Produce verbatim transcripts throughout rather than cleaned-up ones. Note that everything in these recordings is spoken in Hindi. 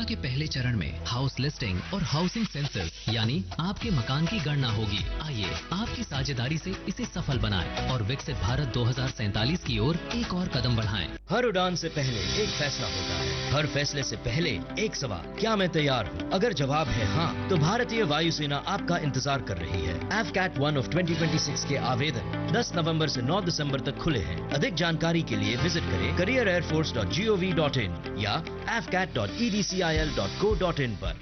के पहले चरण में हाउस लिस्टिंग और हाउसिंग सेंसस यानी आपके मकान की गणना होगी। आइए आपकी साझेदारी से इसे सफल बनाएं और विकसित भारत दो हज़ार सैंतालीस की ओर एक और कदम बढ़ाएं। हर उड़ान से पहले एक फैसला होता है, हर फैसले से पहले एक सवाल, क्या मैं तैयार हूँ? अगर जवाब है हाँ, तो भारतीय वायुसेना आपका इंतजार कर रही है। F cat one of twenty twenty six के आवेदन दस नवंबर से नौ दिसंबर तक खुले हैं। अधिक जानकारी के लिए विजिट करें career air force dot G O V dot in या F cat dot E D C I L dot co dot in पर।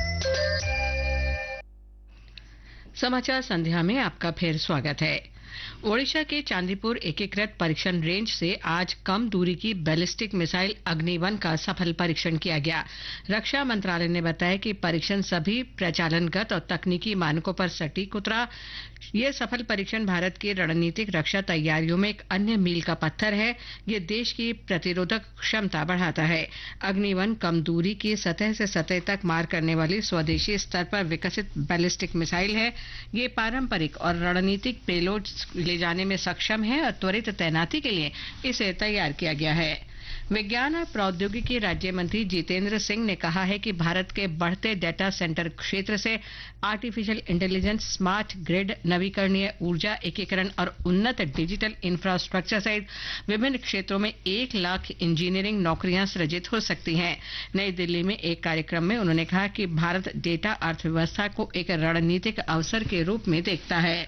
समाचार संध्या में आपका फिर स्वागत है। ओडिशा के चांदीपुर एकीकृत परीक्षण रेंज से आज कम दूरी की बैलिस्टिक मिसाइल अग्निवन का सफल परीक्षण किया गया। रक्षा मंत्रालय ने बताया कि परीक्षण सभी प्रचालनगत और तकनीकी मानकों पर सटीक उतरा। यह सफल परीक्षण भारत की रणनीतिक रक्षा तैयारियों में एक अन्य मील का पत्थर है। ये देश की प्रतिरोधक क्षमता बढ़ाता है। अग्निवन कम दूरी की सतह से सतह तक मार करने वाली स्वदेशी स्तर पर विकसित बैलिस्टिक मिसाइल है। ये पारंपरिक और रणनीतिक पेलोड ले जाने में सक्षम है और त्वरित तैनाती के लिए इसे तैयार किया गया है। विज्ञान और प्रौद्योगिकी राज्य मंत्री जितेंद्र सिंह ने कहा है कि भारत के बढ़ते डेटा सेंटर क्षेत्र से आर्टिफिशियल इंटेलिजेंस, स्मार्ट ग्रिड, नवीकरणीय ऊर्जा, एकीकरण और उन्नत डिजिटल इंफ्रास्ट्रक्चर सहित विभिन्न क्षेत्रों में एक लाख इंजीनियरिंग नौकरियां सृजित हो सकती हैं। नई दिल्ली में एक कार्यक्रम में उन्होंने कहा कि भारत डेटा अर्थव्यवस्था को एक रणनीतिक अवसर के रूप में देखता है।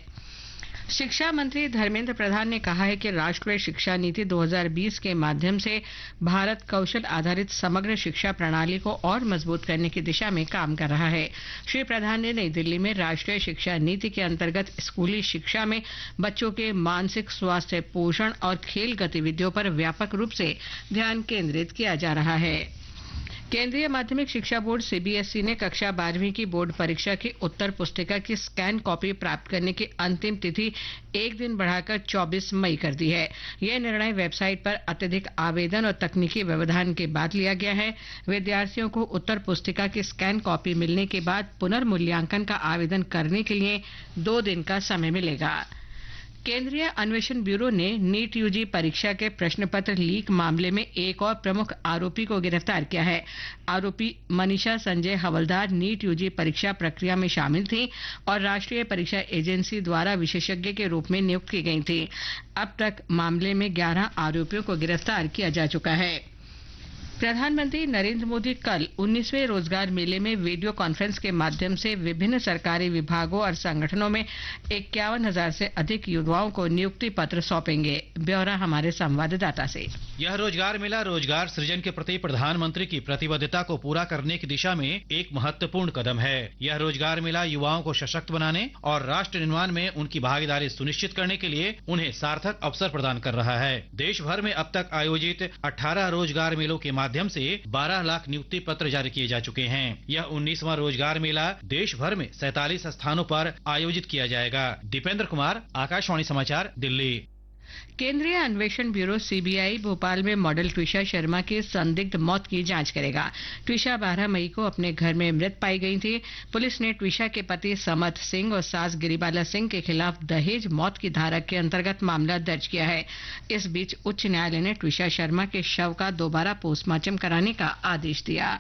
शिक्षा मंत्री धर्मेंद्र प्रधान ने कहा है कि राष्ट्रीय शिक्षा नीति दो हज़ार बीस के माध्यम से भारत कौशल आधारित समग्र शिक्षा प्रणाली को और मजबूत करने की दिशा में काम कर रहा है। श्री प्रधान ने नई दिल्ली में राष्ट्रीय शिक्षा नीति के अंतर्गत स्कूली शिक्षा में बच्चों के मानसिक स्वास्थ्य, पोषण और खेल गतिविधियों पर व्यापक रूप से ध्यान केंद्रित किया जा रहा है। केंद्रीय माध्यमिक शिक्षा board C B S E ने कक्षा बारहवीं की बोर्ड परीक्षा की उत्तर पुस्तिका की स्कैन कॉपी प्राप्त करने की अंतिम तिथि एक दिन बढ़ाकर चौबीस मई कर दी है। यह निर्णय वेबसाइट पर अत्यधिक आवेदन और तकनीकी व्यवधान के बाद लिया गया है। विद्यार्थियों को उत्तर पुस्तिका की स्कैन कॉपी मिलने के बाद पुनर्मूल्यांकन का आवेदन करने के लिए दो दिन का समय मिलेगा। केंद्रीय अन्वेषण ब्यूरो ने नीट यू जी परीक्षा के प्रश्न पत्र लीक मामले में एक और प्रमुख आरोपी को गिरफ्तार किया है। आरोपी मनीषा संजय हवलदार नीट यू जी परीक्षा प्रक्रिया में शामिल थी और राष्ट्रीय परीक्षा एजेंसी द्वारा विशेषज्ञ के रूप में नियुक्त की गई थी। अब तक मामले में ग्यारह आरोपियों को गिरफ्तार किया जा चुका है। प्रधानमंत्री नरेंद्र मोदी कल उन्नीसवें रोजगार मेले में वीडियो कॉन्फ्रेंस के माध्यम से विभिन्न सरकारी विभागों और संगठनों में इक्यावन हजार से अधिक युवाओं को नियुक्ति पत्र सौंपेंगे। ब्यौरा हमारे संवाददाता से। यह रोजगार मेला रोजगार सृजन के प्रति प्रधानमंत्री की प्रतिबद्धता को पूरा करने की दिशा में एक महत्वपूर्ण कदम है। यह रोजगार मेला युवाओं को सशक्त बनाने और राष्ट्र निर्माण में उनकी भागीदारी सुनिश्चित करने के लिए उन्हें सार्थक अवसर प्रदान कर रहा है। देश भर में अब तक आयोजित अठारह रोजगार मेलों के माध्यम से बारह लाख नियुक्ति पत्र जारी किए जा चुके हैं। यह उन्नीसवां रोजगार मेला देश भर में सैंतालीस स्थानों पर आयोजित किया जाएगा। दीपेंद्र कुमार, आकाशवाणी समाचार, दिल्ली। केंद्रीय अन्वेषण bureau C B I Bhopal में मॉडल ट्विशा शर्मा की संदिग्ध मौत की जांच करेगा। ट्विशा बारह मई को अपने घर में मृत पाई गई थी। पुलिस ने ट्विशा के पति समर्थ सिंह और सास गिरिबाला सिंह के खिलाफ दहेज मौत की धारा के अंतर्गत मामला दर्ज किया है। इस बीच उच्च न्यायालय ने ट्विशा शर्मा के शव का दोबारा पोस्टमार्टम कराने का आदेश दिया।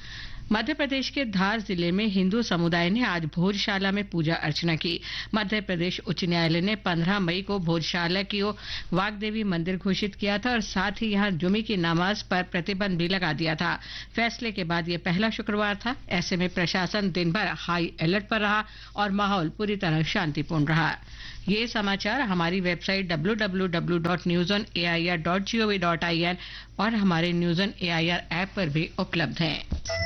मध्य प्रदेश के धार जिले में हिंदू समुदाय ने आज भोजशाला में पूजा अर्चना की। मध्य प्रदेश उच्च न्यायालय ने पंद्रह मई को भोजशाला की वाग्देवी मंदिर घोषित किया था और साथ ही यहां जुमे की नमाज पर प्रतिबंध भी लगा दिया था। फैसले के बाद यह पहला शुक्रवार था। ऐसे में प्रशासन दिन भर हाई अलर्ट पर रहा और माहौल पूरी तरह शांतिपूर्ण रहा। ये समाचार हमारी website W W W dot news on A I R dot G O V dot I N और हमारे news on A I R app पर भी उपलब्ध हैं।